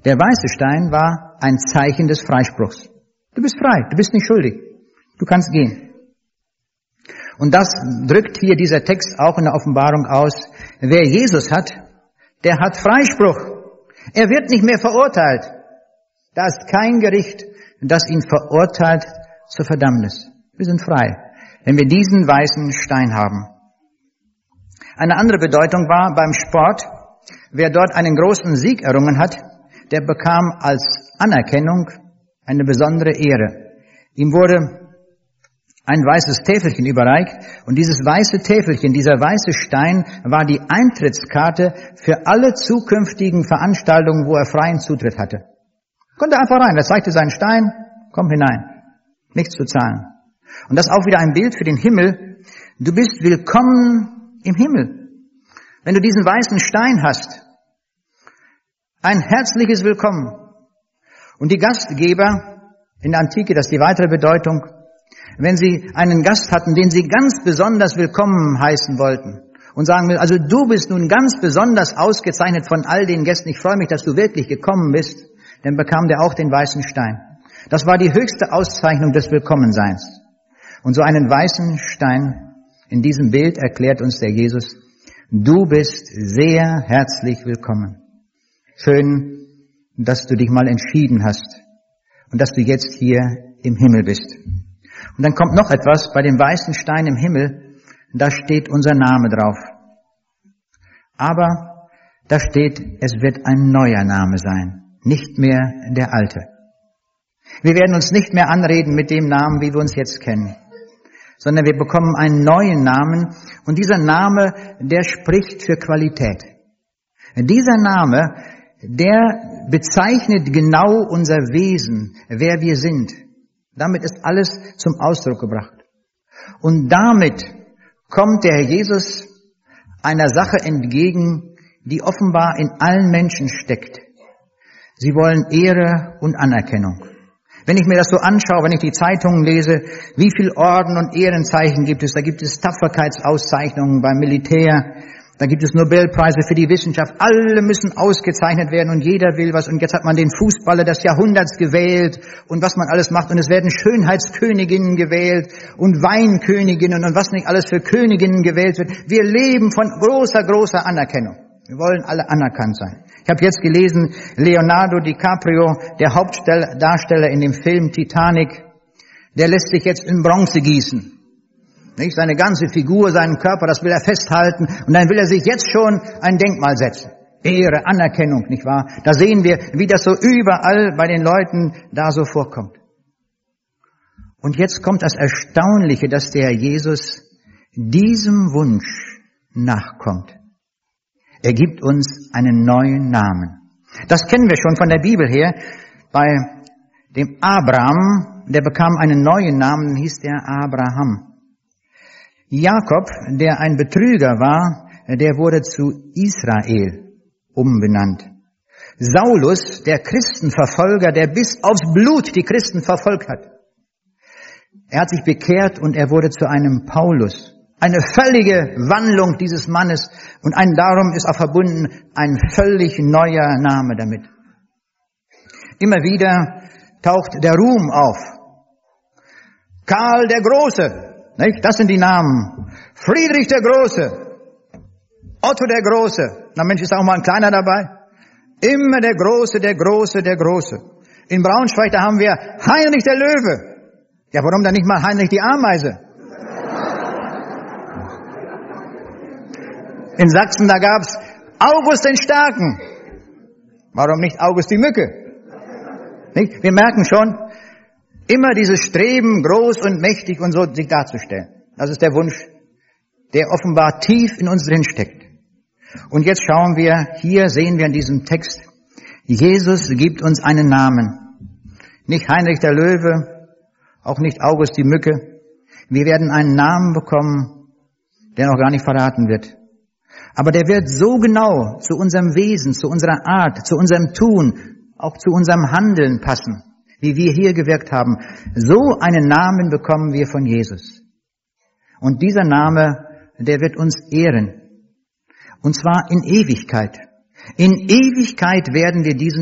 Der weiße Stein war ein Zeichen des Freispruchs. Du bist frei, du bist nicht schuldig. Du kannst gehen. Und das drückt hier dieser Text auch in der Offenbarung aus. Wer Jesus hat, der hat Freispruch. Er wird nicht mehr verurteilt. Da ist kein Gericht, das ihn verurteilt zur Verdammnis. Wir sind frei, wenn wir diesen weißen Stein haben. Eine andere Bedeutung war beim Sport, wer dort einen großen Sieg errungen hat, der bekam als Anerkennung eine besondere Ehre. Ihm wurde ein weißes Täfelchen überreicht und dieses weiße Täfelchen, dieser weiße Stein war die Eintrittskarte für alle zukünftigen Veranstaltungen, wo er freien Zutritt hatte. Konnte einfach rein, er zeigte seinen Stein, komm hinein, nichts zu zahlen. Und das auch wieder ein Bild für den Himmel. Du bist willkommen im Himmel. Wenn du diesen weißen Stein hast, ein herzliches Willkommen. Und die Gastgeber in der Antike, das ist die weitere Bedeutung, wenn sie einen Gast hatten, den sie ganz besonders willkommen heißen wollten und sagen will, also du bist nun ganz besonders ausgezeichnet von all den Gästen, ich freue mich, dass du wirklich gekommen bist, dann bekam der auch den weißen Stein. Das war die höchste Auszeichnung des Willkommenseins. Und so einen weißen Stein in diesem Bild erklärt uns der Jesus, du bist sehr herzlich willkommen. Schön, dass du dich mal entschieden hast und dass du jetzt hier im Himmel bist. Und dann kommt noch etwas, bei dem weißen Stein im Himmel, da steht unser Name drauf. Aber da steht, es wird ein neuer Name sein, nicht mehr der alte. Wir werden uns nicht mehr anreden mit dem Namen, wie wir uns jetzt kennen, sondern wir bekommen einen neuen Namen und dieser Name, der spricht für Qualität. Dieser Name, der bezeichnet genau unser Wesen, wer wir sind. Damit ist alles zum Ausdruck gebracht. Und damit kommt der Herr Jesus einer Sache entgegen, die offenbar in allen Menschen steckt. Sie wollen Ehre und Anerkennung. Wenn ich mir das so anschaue, wenn ich die Zeitungen lese, wie viel Orden und Ehrenzeichen gibt es? Da gibt es Tapferkeitsauszeichnungen beim Militär, da gibt es Nobelpreise für die Wissenschaft. Alle müssen ausgezeichnet werden und jeder will was. Und jetzt hat man den Fußballer des Jahrhunderts gewählt und was man alles macht. Und es werden Schönheitsköniginnen gewählt und Weinköniginnen und was nicht alles für Königinnen gewählt wird. Wir leben von großer, großer Anerkennung. Wir wollen alle anerkannt sein. Ich habe jetzt gelesen, Leonardo DiCaprio, der Hauptdarsteller in dem Film Titanic, der lässt sich jetzt in Bronze gießen. Nicht? Seine ganze Figur, seinen Körper, das will er festhalten und dann will er sich jetzt schon ein Denkmal setzen. Ehre, Anerkennung, nicht wahr? Da sehen wir, wie das so überall bei den Leuten da so vorkommt. Und jetzt kommt das Erstaunliche, dass der Jesus diesem Wunsch nachkommt. Er gibt uns einen neuen Namen. Das kennen wir schon von der Bibel her. Bei dem Abraham, der bekam einen neuen Namen, hieß der Abraham. Jakob, der ein Betrüger war, der wurde zu Israel umbenannt. Saulus, der Christenverfolger, der bis aufs Blut die Christen verfolgt hat. Er hat sich bekehrt und er wurde zu einem Paulus. Eine völlige Wandlung dieses Mannes und darum ist auch verbunden ein völlig neuer Name damit. Immer wieder taucht der Ruhm auf. Karl der Große. Nicht? Das sind die Namen. Friedrich der Große, Otto der Große. Na Mensch, ist auch mal ein kleiner dabei. Immer der Große, der Große, der Große. In Braunschweig, da haben wir Heinrich der Löwe. Ja, warum dann nicht mal Heinrich die Ameise? In Sachsen, da gab's August den Starken. Warum nicht August die Mücke? Nicht? Wir merken schon, immer dieses Streben, groß und mächtig und so sich darzustellen. Das ist der Wunsch, der offenbar tief in uns drin steckt. Und jetzt schauen wir, hier sehen wir in diesem Text, Jesus gibt uns einen Namen. Nicht Heinrich der Löwe, auch nicht August die Mücke. Wir werden einen Namen bekommen, der noch gar nicht verraten wird. Aber der wird so genau zu unserem Wesen, zu unserer Art, zu unserem Tun, auch zu unserem Handeln passen, wie wir hier gewirkt haben. So einen Namen bekommen wir von Jesus. Und dieser Name, der wird uns ehren. Und zwar in Ewigkeit. In Ewigkeit werden wir diesen